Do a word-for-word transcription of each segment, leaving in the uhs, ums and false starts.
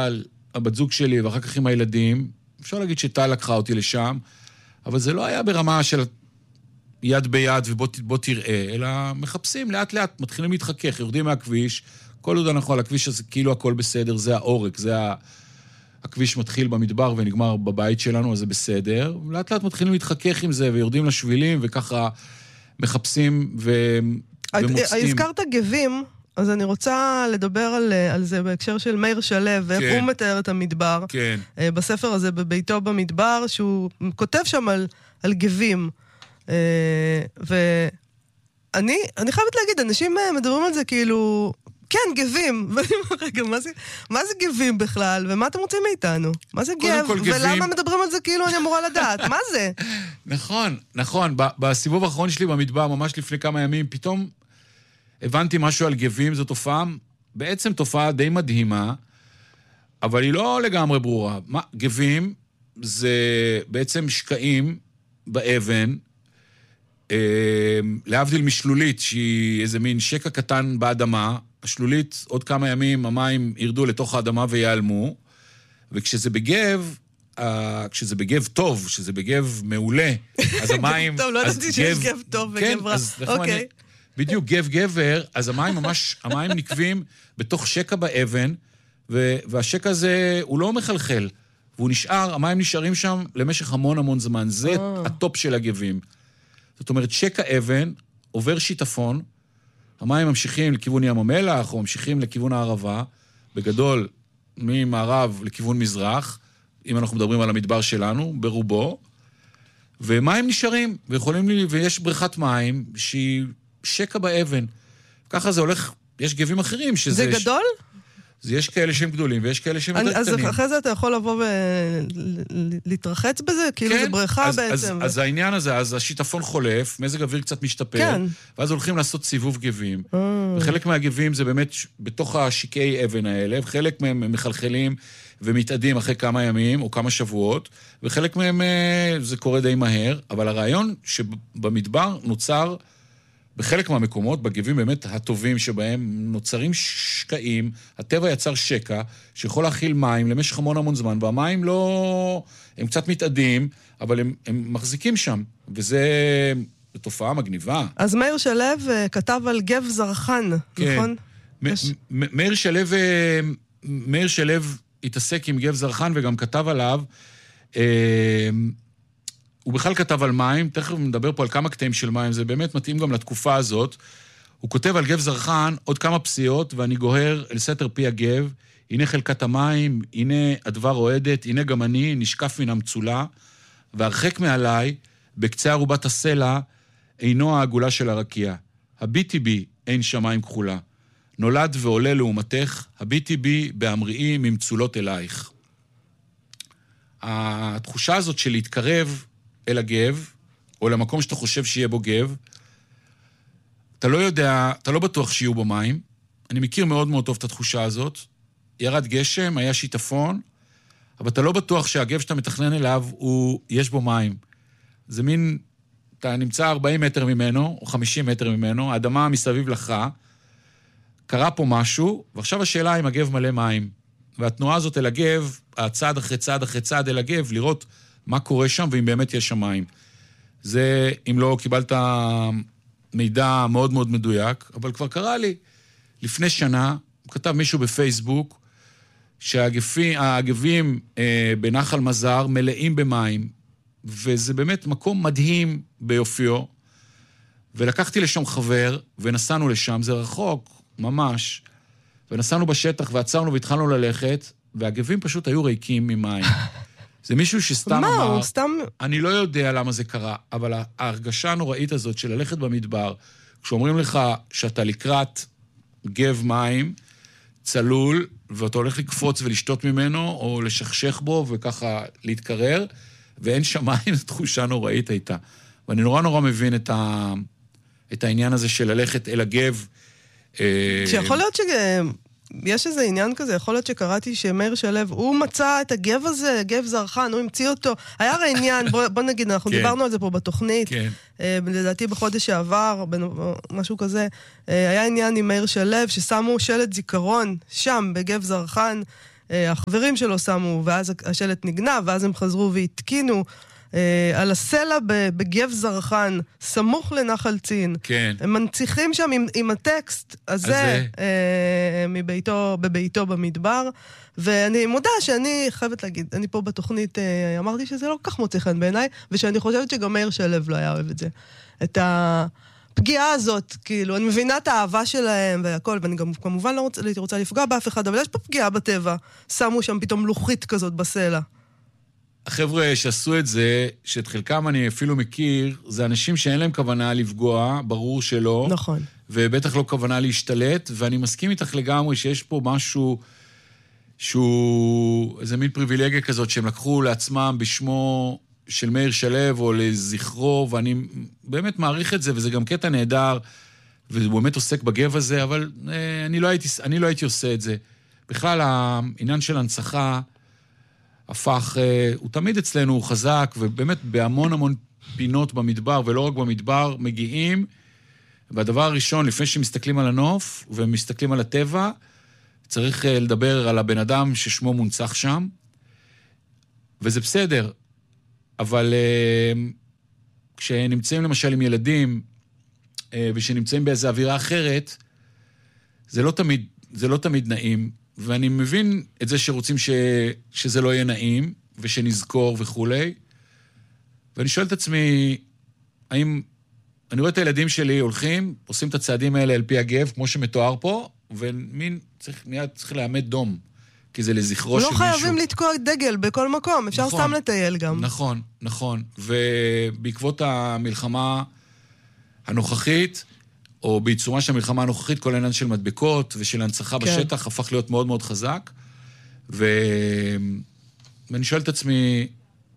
טל, הבת זוג שלי, ואחר כך עם הילדים. אפשר להגיד שטל לקחה אותי לשם, אבל זה לא היה ברמה של יד ביד ובוא תראה, אלא מחפשים לאט לאט, מתחילים להתחכך, יורדים מהכביש, כל עוד אנחנו על הכביש הזה, כאילו הכל בסדר, זה האורק, זה ה... הכביש מתחיל במדבר ונגמר בבית שלנו, אז זה בסדר. לאט לאט מתחילים להתחכך עם זה, ויורדים לשבילים, וככה מחפשים ו... ומוצאים. הזכרת גבים, אז אני רוצה לדבר על, על זה בהקשר של מאיר שלו, ואיך כן. הוא מתאר את המדבר. כן. בספר הזה, בביתו במדבר, שהוא כותב שם על, על גבים. ואני אני חייבת להגיד, אנשים מדברים על זה כאילו... כן, גבים. רגע, מה זה, מה זה גבים בכלל? ומה אתם רוצים מאיתנו? מה זה גב? ולמה מדברים על זה כאילו אני אמורה לדעת? מה זה? נכון, נכון. בסיבוב האחרון שלי במדבר, ממש לפני כמה ימים, פתאום הבנתי משהו על גבים. זו תופעה, בעצם תופעה די מדהימה, אבל היא לא לגמרי ברורה. מה, גבים זה בעצם שקעים באבן, אה, להבדיל משלולית, שהיא איזה מין שקע קטן באדמה, השלולית, עוד כמה ימים המים ירדו לתוך האדמה ויעלמו, וכשזה בגב, אה, כשזה בגב טוב, כשזה בגב מעולה, אז המים... טוב, לא ידעתי שיש גב טוב וגב רע. אוקיי. בדיוק, גב גבר, אז המים ממש, המים נקבים בתוך שקע באבן, והשקע הזה הוא לא מחלחל, והוא נשאר, המים נשארים שם למשך המון המון זמן. זה הטופ של הגבים. זאת אומרת, שקע אבן עובר שיטפון, המים ממשיכים לכיוון ים המלח, או ממשיכים לכיוון הערבה, בגדול, ממערב לכיוון מזרח, אם אנחנו מדברים על המדבר שלנו, ברובו, ומים נשארים, ויכולים לי, ויש בריכת מים, שהיא שקע באבן. ככה זה הולך, יש גבים אחרים שזה... זה גדול? זה יש כאלה שהם גדולים, ויש כאלה שהם יותר אז קטנים. אחרי זה אתה יכול לבוא ולהתרחץ בזה? כאילו זה בריכה בעצם. אז העניין הזה, אז השיטפון חולף, מזג אוויר קצת משתפר, ואז הולכים לעשות סיבוב גבים. וחלק מהגבים זה באמת בתוך השיקי אבן האלה, וחלק מהם מחלחלים ומתאדים אחרי כמה ימים או כמה שבועות, וחלק מהם זה קורה די מהר, אבל הרעיון שבמדבר נוצר בחלק מהמקומות, בגבים באמת הטובים שבהם נוצרים שקעים, הטבע יצר שקע שיכול להכיל מים למשך המון המון זמן, והמים לא... הם קצת מתאדים, אבל הם, הם מחזיקים שם, וזה תופעה מגניבה. אז מאיר שלו כתב על גב זרחן, כן. נכון? מ- יש... מ- מאיר שלו, מאיר שלו התעסק עם גב זרחן וגם כתב עליו, אה, הוא בכלל כתב על מים, תכף מדבר פה על כמה קטעים של מים, זה באמת מתאים גם לתקופה הזאת. הוא כותב על גב זרחן עוד כמה פסיעות, ואני גוהר אל סתר פי הגב, הנה חלקת המים, הנה הדבר רועדת, הנה גם אני נשקף מן המצולה, והרחק מעליי, בקצה ערובת הסלע, אינו העגולה של הרקיע. הביטי בי אין שמיים כחולה. נולד ועולה לעומתך, הביטי בי באמריאי ממצולות אלייך. התחושה הזאת של להתקרב אל הגב, או למקום שאתה חושב שיהיה בו גב, אתה לא יודע, אתה לא בטוח שיהיו בו מים. אני מכיר מאוד מאוד טוב את התחושה הזאת. ירד גשם, היה שיטפון, אבל אתה לא בטוח שהגב שאתה מתכנן אליו, הוא, יש בו מים. זה מין, אתה נמצא ארבעים מטר ממנו, או חמישים מטר ממנו, האדמה מסביב לך, קרה פה משהו, ועכשיו השאלה אם הגב מלא מים. והתנועה הזאת אל הגב, הצעד אחרי צעד אחרי צעד אל הגב, לראות מה קורה שם, ואם באמת יש שם מים. זה, אם לא קיבלת מידע מאוד מאוד מדויק, אבל כבר קרה לי. לפני שנה, כתב מישהו בפייסבוק, שהגבים אה, בנחל מזר מלאים במים, וזה באמת מקום מדהים ביופיו, ולקחתי לשם חבר, ונסענו לשם, זה רחוק, ממש, ונסענו בשטח, ועצרנו והתחלנו ללכת, והגבים פשוט היו ריקים ממים. זה מישהו שסתם מה, אמר, סתם... אני לא יודע למה זה קרה, אבל ההרגשה הנוראית הזאת של ללכת במדבר, כשאומרים לך שאתה לקראת גב מים, צלול, ואתה הולך לקפוץ ולשתות ממנו, או לשכשך בו וככה להתקרר, ואין שמיים, תחושה נוראית הייתה. ואני נורא נורא מבין את, ה... את העניין הזה של ללכת אל הגב. שיכול להיות שיש איזה עניין כזה, יכול להיות שקראתי שמאיר שלו, הוא מצא את הגב הזה, גב זרחן, הוא המציא אותו. היה הרי עניין, בוא, בוא נגיד, אנחנו כן. דיברנו על זה פה בתוכנית, כן. לדעתי בחודש שעבר, משהו כזה, היה עניין עם מאיר שלו, ששמו שלט זיכרון שם, בגב זרחן, החברים שלו שמו, ואז השלט נגנב, ואז הם חזרו והתקינו, על הסלע בגב זרחן, סמוך לנחל צין. כן. הם מנציחים שם עם, עם הטקסט הזה, אה, מביתו, בביתו במדבר, ואני מודה שאני חייבת להגיד, אני פה בתוכנית אה, אמרתי שזה לא כך מוצא חן בעיניי, ושאני חושבת שגם מאיר שלו לא היה אוהב את זה. את הפגיעה הזאת, כאילו, אני מבינה את האהבה שלהם והכל, ואני גם כמובן לא רוצה, רוצה לפגוע באף אחד, אבל יש פה פגיעה בטבע. שמו שם פתאום לוחית כזאת בסלע. החבר'ה שעשו את זה, שאת חלקם אני אפילו מכיר, זה אנשים שאין להם כוונה לפגוע, ברור שלא. נכון. ובטח לא כוונה להשתלט, ואני מסכים איתך לגמרי שיש פה משהו שהוא איזה מין פריבילגיה כזאת, שהם לקחו לעצמם בשמו של מאיר שלו או לזכרו, ואני באמת מעריך את זה, וזה גם קטע נהדר, וזה באמת עוסק בגב הזה, אבל אה, אני, לא הייתי, אני לא הייתי עושה את זה. בכלל, העניין של הנצחה, הפך, הוא תמיד אצלנו, הוא חזק, ובאמת בהמון המון פינות במדבר, ולא רק במדבר, מגיעים, והדבר הראשון, לפני שמסתכלים על הנוף, ומסתכלים על הטבע, צריך לדבר על הבן אדם ששמו מונצח שם, וזה בסדר, אבל כשנמצאים למשל עם ילדים, ושנמצאים באיזו אווירה אחרת, זה לא תמיד, זה לא תמיד נעים, ואני מבין את זה שרוצים ש... שזה לא יהיה נעים, ושנזכור וכו'. ואני שואל את עצמי, האם... אני רואה את הילדים שלי הולכים, עושים את הצעדים האלה על פי הגב, כמו שמתואר פה, ומין צריך, מיד צריך לעמד דום, כי זה לזכרו של לא מישהו. לא חייבים לתקוע דגל בכל מקום, אפשר נכון, סתם לטייל גם. נכון, נכון. ובעקבות המלחמה הנוכחית, או בעיצומה של המלחמה הנוכחית, כל העניין של מדבקות ושל הנצחה כן. בשטח הפך להיות מאוד מאוד חזק. ו... ואני שואל את עצמי,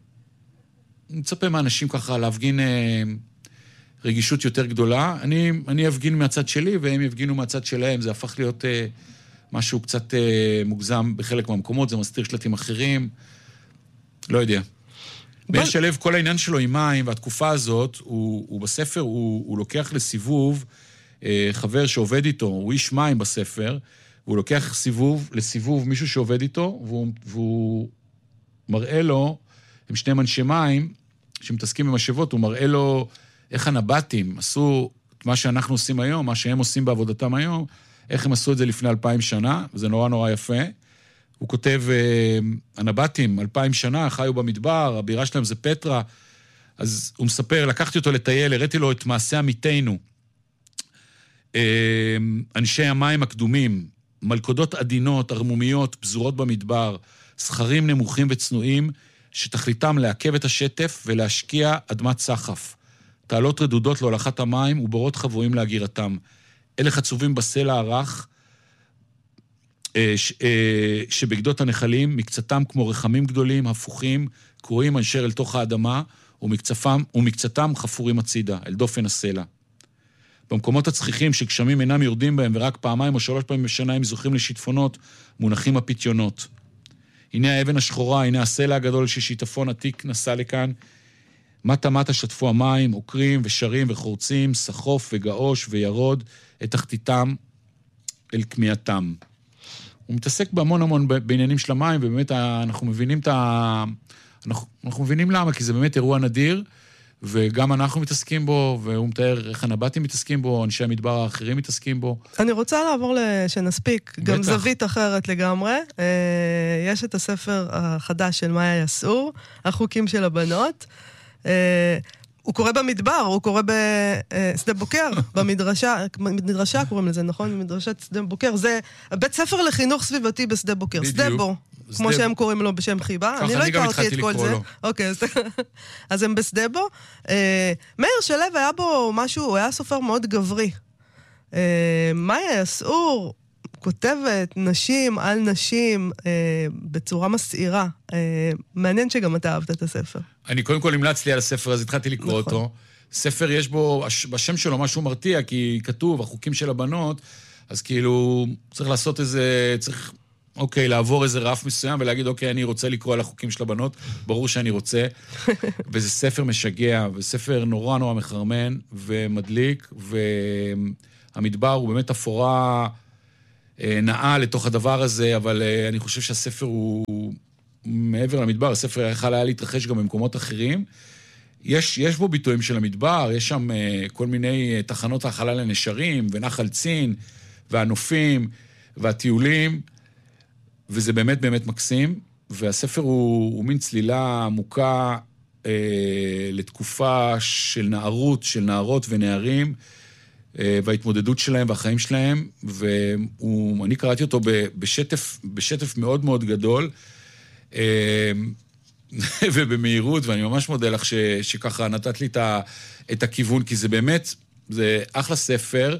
אני מצפה מהאנשים ככה להפגין אה, רגישות יותר גדולה. אני, אני אפגין מהצד שלי, והם יפגינו מהצד שלהם. זה הפך להיות אה, משהו קצת אה, מוגזם בחלק מהמקומות, זה מסתיר שלטים אחרים. לא יודע. מאיר שלו, כל העניין שלו עם מים, והתקופה הזאת, הוא, הוא בספר, הוא, הוא לוקח לסיבוב, חבר שעובד איתו, הוא איש מים בספר, והוא לוקח סיבוב, לסיבוב מישהו שעובד איתו, והוא, והוא מראה לו, הם שני אנשי מים, שמתעסקים במשאבות, הוא מראה לו איך הנבטים עשו את מה שאנחנו עושים היום, מה שהם עושים בעבודתם היום, איך הם עשו את זה לפני אלפיים שנה, וזה נורא נורא יפה. הוא כותב, הנבטים, אלפיים שנה, חיו במדבר, הבירה שלהם זה פטרה, אז הוא מספר, לקחתי אותו לטייל, הראיתי לו את מעשה עמיתינו, אנשי המים הקדומים, מלכודות עדינות, ערמומיות, פזורות במדבר, סחרים נמוכים וצנועים, שתכליתם לעכב את השטף ולהשקיע אדמת סחף. תעלות רדודות להולכת המים ובורות חבויים להגירתם. אלה חצובים בסלע הרך, ש, שבגדות הנחלים, מקצתם כמו רחמים גדולים, הפוכים, קרועים אנשר אל תוך האדמה, ומקצתם, ומקצתם חפורים הצידה, אל דופן הסלע. במקומות הצחיחים שגשמים אינם יורדים בהם, ורק פעמיים או שלוש פעמים בשנה הם זוכים לשיטפונות, מונחים הפיתיונות. הנה האבן השחורה, הנה הסלע הגדול ששיטפון עתיק נסע לכאן. מטה מטה שטפו המים, עוקרים ושרים וחורצים, סחוף וגאוש וירוד, את תחתיתם אל כמיהתם. הוא מתעסק בהמון המון בעניינים של המים, ובאמת אנחנו מבינים את ה... אנחנו, אנחנו מבינים למה, כי זה באמת אירוע נדיר, וגם אנחנו מתעסקים בו, והוא מתאר איך הנבטים מתעסקים בו, אנשי המדבר האחרים מתעסקים בו. אני רוצה לעבור שנספיק, גם זווית אחרת לגמרי. יש את הספר החדש של מאיה יסעור, החוקים של הבנות. הוא קורא במדבר, הוא קורא בשדה בוקר, במדרשה, מדרשה קוראים לזה, נכון? במדרשת שדה בוקר. זה בית ספר לחינוך סביבתי בשדה בוקר. שדה בו. כמו שהם קוראים לו בשם חיבה. אני לא הכרתי את כל זה. אוקיי, אז הם בשדה בו. מאיר שלו היה בו משהו, הוא היה סופר מאוד גברי. מאיה יסעור כותבת נשים על נשים בצורה מסעירה. מעניין שגם אתה אהבת את הספר. אני קודם כל המלץ לי על הספר, אז התחלתי לקרוא אותו. ספר יש בו, בשם שלו משהו מרתיע, כי כתוב, החוקים של הבנות, אז כאילו צריך לעשות איזה, צריך... אוקיי, לעבור איזה רף מסוים ולהגיד, אוקיי, אני רוצה לקרוא על החוקים של הבנות, ברור שאני רוצה, וזה ספר משגע, וספר נורא נורא מחרמן ומדליק, והמדבר הוא באמת אפורה נעה לתוך הדבר הזה, אבל אני חושב שהספר הוא מעבר למדבר, הספר יכול היה להתרחש גם במקומות אחרים. יש, יש בו ביטויים של המדבר, יש שם כל מיני תחנות האכלה לנשרים, ונחל צין, והנופים, והטיולים, וזה באמת באמת מקסים, והספר הוא, הוא מין צלילה עמוקה אה, לתקופה של נערות, של נערות ונערים, אה, וההתמודדות שלהם והחיים שלהם, ואני קראתי אותו בשטף, בשטף מאוד מאוד גדול, אה, ובמהירות, ואני ממש מודה לך ש, שככה נתת לי את, ה, את הכיוון, כי זה באמת, זה אחלה ספר,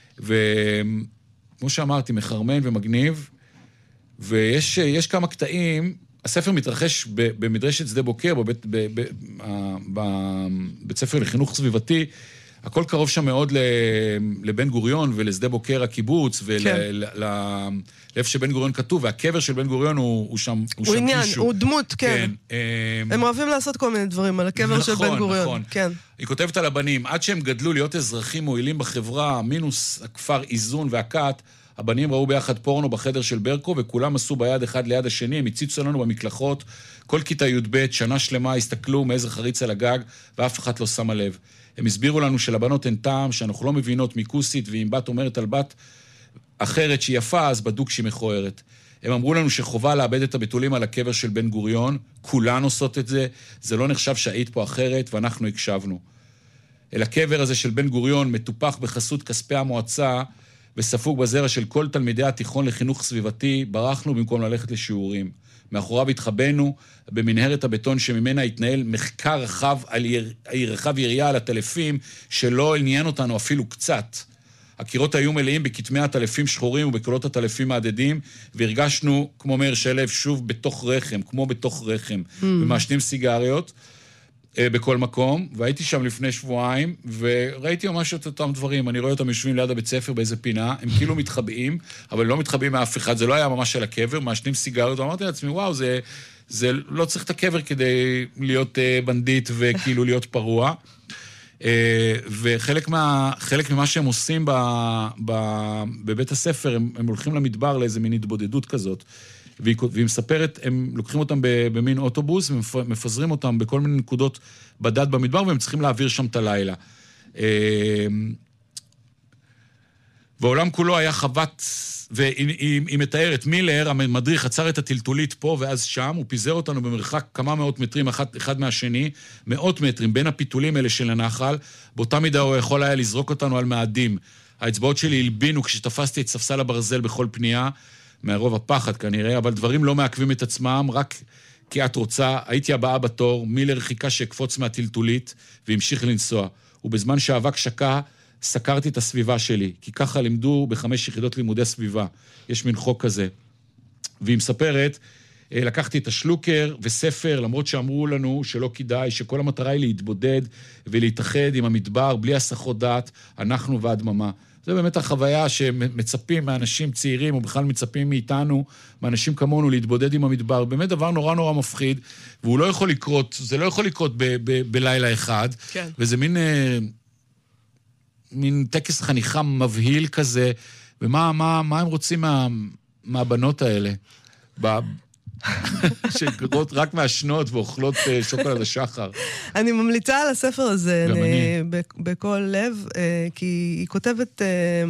וכמו שאמרתי, מחרמן ומגניב, ויש יש כמה קטעים, הספר מתרחש במדרשת שדה בוקר, בבית, בבית, בבית ספר לחינוך סביבתי, הכל קרוב שם מאוד לבן גוריון ולשדה בוקר הקיבוץ, ולאיפה שבן גוריון כתוב, והקבר של בן גוריון הוא שם אישו. הוא עניין, הוא דמות, כן. הם אוהבים לעשות כל מיני דברים על הקבר של בן גוריון. נכון, נכון. היא כותבת על הבנים, עד שהם גדלו להיות אזרחים מועילים בחברה, מינוס הכפר איזון והקט, הבנים ראו ביחד פורנו בחדר של ברקו, וכולם עשו ביד אחד ליד השני, הם הציצו לנו במקלחות, כל כיתה י' ב', שנה שלמה, הסתכלו מאיזה חריץ על הגג, ואף אחד לא שמה לב. הם הסבירו לנו שלבנות אין טעם, שאנחנו לא מבינות מיקוסית, ואם בת אומרת על בת אחרת שהיא יפה, אז בדוק שהיא מכוערת. הם אמרו לנו שחובה לאבד את הבתולים על הקבר של בן גוריון, כולן עושות את זה, זה לא נחשב שהיית פה אחרת, ואנחנו הקשבנו. אל הקבר הזה של בן גוריון מטופח בחסות כספי המועצה, וספוג בזרע של כל תלמידי התיכון לחינוך סביבתי, ברחנו במקום ללכת לשיעורים. מאחוריו התחבאנו במנהרת הבטון שממנה התנהל מחקר רחב, על יר... רחב יריעה על הטלפים, שלא עניין אותנו אפילו קצת. הקירות היו מלאים בכתמי הטלפים שחורים ובקולות הטלפים מעדדים, והרגשנו, כמו מאיר שלו, שוב בתוך רחם, כמו בתוך רחם, mm. ומעשנים סיגריות בכל מקום, והייתי שם לפני שבועיים, וראיתי ממש את אותם דברים, אני רואה אותם יושבים ליד הבית ספר באיזה פינה, הם כאילו מתחבאים, אבל לא מתחבאים מאף אחד, זה לא היה ממש על הקבר, מעשנים סיגריות, ואמרתי לעצמי, וואו, זה, זה לא צריך את הקבר כדי להיות בנדיט וכאילו להיות פרוע, וחלק מה, חלק ממה שהם עושים ב, ב, בבית הספר, הם, הם הולכים למדבר לאיזה מין התבודדות כזאת, והיא, והיא מספרת, הם לוקחים אותם במין אוטובוס, ומפזרים אותם בכל מיני נקודות בדד במדבר, והם צריכים להעביר שם את הלילה. והעולם כולו היה חוות, והיא היא מתארת, מילר, המדריך, עצר את הטלטולית פה ואז שם, הוא פיזר אותנו במרחק כמה מאות מטרים אחד, אחד מהשני, מאות מטרים בין הפיתולים האלה של הנחל, באותה מידה הוא יכול היה לזרוק אותנו על מאדים. האצבעות שלי הלבינו כשתפסתי את ספסל הברזל בכל פנייה, מהרוב הפחד כנראה, אבל דברים לא מעכבים את עצמם, רק כי את רוצה, הייתי הבאה בתור, מילר חיכה שקפוץ מהטלטולית, והמשיך לנסוע. ובזמן שהאבק שקע, סקרתי את הסביבה שלי, כי ככה לימדו בחמש יחידות לימודי סביבה. יש מין חוק כזה. והיא מספרת, לקחתי את השלוקר וספר, למרות שאמרו לנו שלא כדאי, שכל המטרה היא להתבודד ולהתאחד עם המדבר, בלי הסחות דעת, אנחנו והדממה. זה באמת החוויה שמצפים מאנשים צעירים, או בכלל מצפים מאיתנו, מאנשים כמונו, להתבודד עם המדבר. באמת דבר נורא נורא מפחיד, והוא לא יכול לקרות, זה לא יכול לקרות ב- ב- בלילה אחד. כן. וזה מין, אה, מין טקס חניכה מבהיל כזה, ומה מה, מה הם רוצים מה, מהבנות האלה? ב... שקרות רק מהשנות ואוכלות שוקולד השחר. אני ממליצה על הספר הזה בכל לב, כי היא כותבת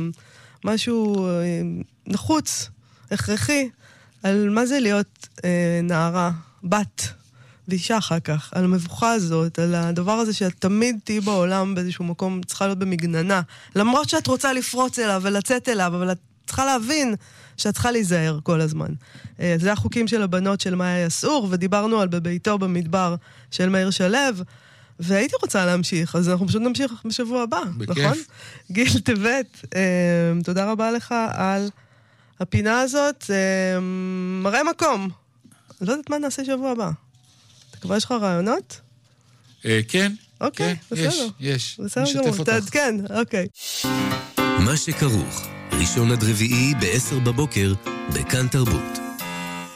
משהו נחוץ, הכרחי, על מה זה להיות נערה, בת, ואישה אחר כך, על המבוכה הזאת, על הדבר הזה שאת תמיד תהיי בעולם באיזשהו מקום, צריכה להיות במגננה, למרות שאת רוצה לפרוץ אליו ולצאת אליו, אבל את צריכה להבין שאת צריכה להיזהר כל הזמן. זה החוקים של הבנות של מאיה יסעור, ודיברנו על בביתו במדבר של מאיר שלו, והייתי רוצה להמשיך, אז אנחנו פשוט נמשיך בשבוע הבא, בכיף. נכון? גיל טבת, תודה רבה לך על הפינה הזאת, מראה מקום. לא יודעת מה נעשה שבוע הבא. אתה כבר יש לך רעיונות? כן. אוקיי, בסדר. יש, יש. בסדר גמור, תעדכן, אוקיי. מה שכרוך. ראשון עד רביעי ב-עשר בבוקר, בכאן תרבות.